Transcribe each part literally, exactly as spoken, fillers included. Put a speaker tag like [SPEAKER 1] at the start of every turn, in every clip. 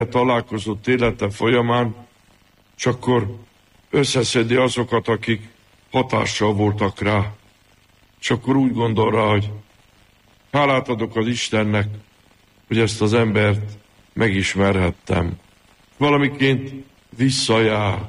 [SPEAKER 1] találkozott élete folyamán, és akkor összeszedi azokat, akik hatással voltak rá. És akkor úgy gondol rá, hogy hálát adok az Istennek, hogy ezt az embert megismerhettem. Valamiként visszajár.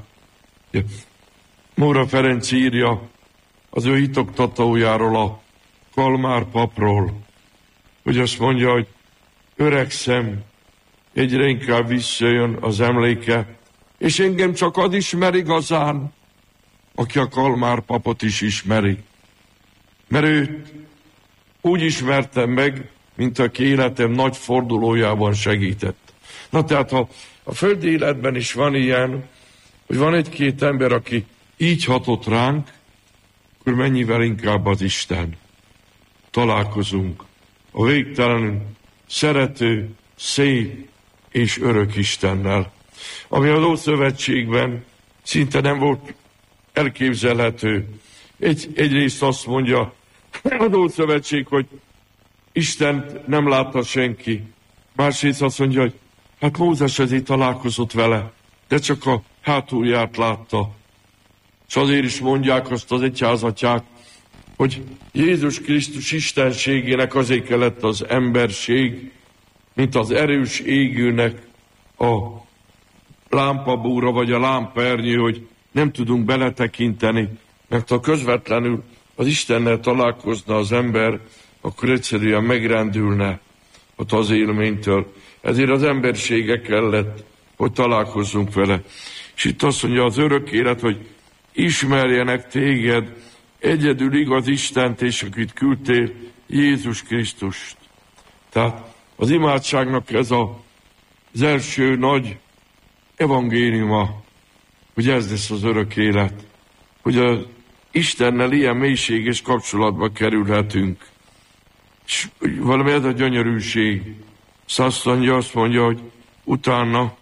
[SPEAKER 1] Móra Ferenc írja az ő hitoktatójáról, a Kalmár papról, hogy azt mondja, hogy öregszem, egyre inkább visszajön az emléke, és engem csak az ismer igazán, aki a Kalmár papot is ismeri. Mert őt úgy ismertem meg, mint aki életem nagy fordulójában segített. Na tehát, ha a földi életben is van ilyen, hogy van egy-két ember, aki így hatott ránk, akkor mennyivel inkább az Isten. Találkozunk a végtelenül szerető, szép és örök Istennel, ami az Ószövetségben szinte nem volt elképzelhető. Egy, egyrészt azt mondja az Ószövetség, hogy Istent nem látta senki. Másrészt azt mondja, hogy hát Mózes ezért találkozott vele, de csak a hátulját látta. És azért is mondják azt az egyházatják, hogy Jézus Krisztus istenségének azért kellett az emberség, mint az erős égőnek a lámpabúra vagy a lámpaernyő, hogy nem tudunk beletekinteni, mert ha közvetlenül az Istennel találkozna az ember, akkor egyszerűen megrendülne az élménytől. Ezért az embersége kellett, hogy találkozzunk vele. És itt azt mondja az örök élet, hogy ismerjenek téged, egyedül igaz Istent, és akit küldtél, Jézus Krisztust. Tehát az imádságnak ez a, az első nagy evangéliuma, hogy ez lesz az örök élet, hogy az Istennel ilyen mélységes kapcsolatba kerülhetünk. És valami ez a gyönyörűség. Szasszonyja azt mondja, hogy utána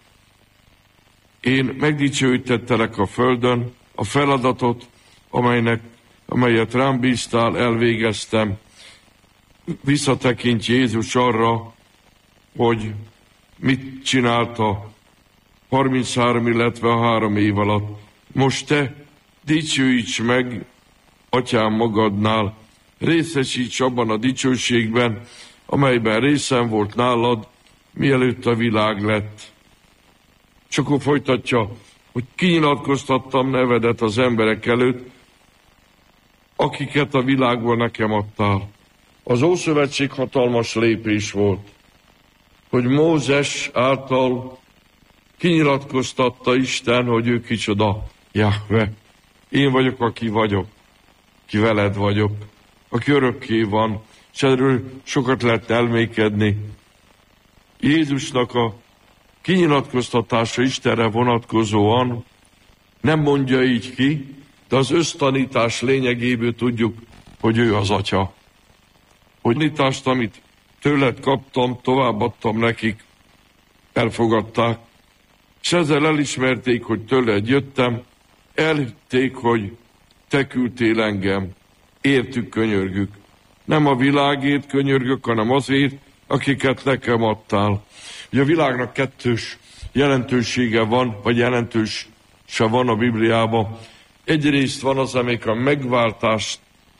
[SPEAKER 1] én megdicsőítettelek a földön, a feladatot, amelynek, amelyet rám bíztál, elvégeztem. Visszatekint Jézus arra, hogy mit csinálta harminchárom, illetve a három év alatt. Most te dicsőíts meg, Atyám, magadnál, részesíts abban a dicsőségben, amelyben részem volt nálad, mielőtt a világ lett. És akkor folytatja, hogy kinyilatkoztattam nevedet az emberek előtt, akiket a világból nekem adtál. Az Ószövetség hatalmas lépés volt, hogy Mózes által kinyilatkoztatta Isten, hogy ő kicsoda, Jahve. Én vagyok, aki vagyok, ki veled vagyok, aki örökké van, és erről sokat lehet elmékedni. Jézusnak a kinyilatkoztatása Istenre vonatkozóan nem mondja így ki, de az össztanítás lényegéből tudjuk, hogy ő az Atya. Hogy tanítást, amit tőled kaptam, továbbadtam nekik, elfogadták, és ezzel elismerték, hogy tőled jöttem, elhitték, hogy te küldtél engem, értük könyörgük. Nem a világért könyörgök, hanem azért, akiket nekem adtál. Ugye a világnak kettős jelentősége van, vagy jelentőse van a Bibliában. Egyrészt van az, amelyik a megváltást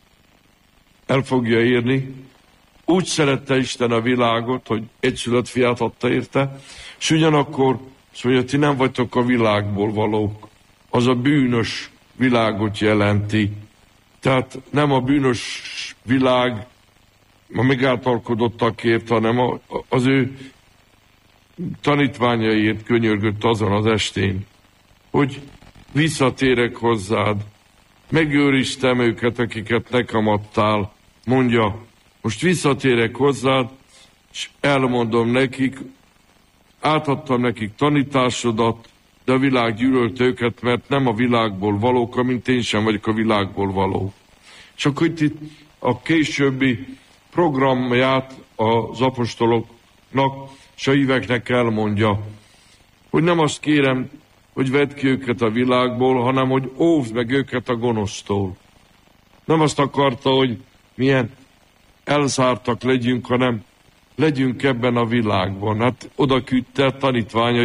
[SPEAKER 1] el fogja érni. Úgy szerette Isten a világot, hogy egyszülött fiát adta érte, és ugyanakkor azt mondja, ti nem vagytok a világból valók. Az a bűnös világot jelenti. Tehát nem a bűnös világ a megáltalkodottakért, hanem a, az ő tanítványaiért könyörgött azon az estén, hogy visszatérek hozzád, megőriztem őket, akiket nekem adtál, mondja, most visszatérek hozzád, és elmondom nekik, átadtam nekik tanításodat, de a világ gyűlölt őket, mert nem a világból valók, amint én sem vagyok a világból való. És akkor itt a későbbi programját az apostoloknak és a híveknek elmondja, hogy nem azt kérem, hogy vedd ki őket a világból, hanem hogy óvd meg őket a gonosztól. Nem azt akarta, hogy milyen elzártak legyünk, hanem legyünk ebben a világban. Hát oda küldte tanítványai,